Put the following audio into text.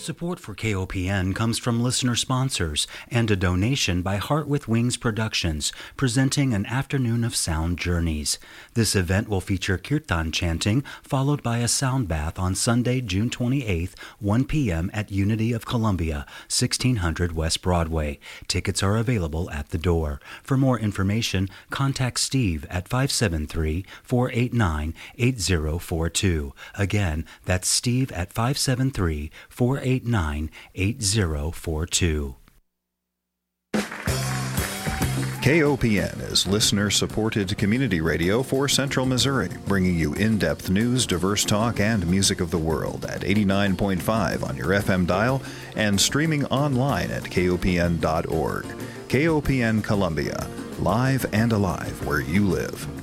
Support for KOPN comes from listener sponsors and a donation by Heart with Wings Productions, presenting an afternoon of sound journeys. This event will feature kirtan chanting, followed by a sound bath on Sunday, June 28th, 1 p.m. at Unity of Columbia, 1600 West Broadway. Tickets are available at the door. For more information, contact Steve at 573-489-8042. Again, that's Steve at 573-489-8042. KOPN is listener-supported community radio for Central Missouri, bringing you in-depth news, diverse talk, and music of the world at 89.5 on your FM dial and streaming online at kopn.org. KOPN Columbia, live and alive where you live.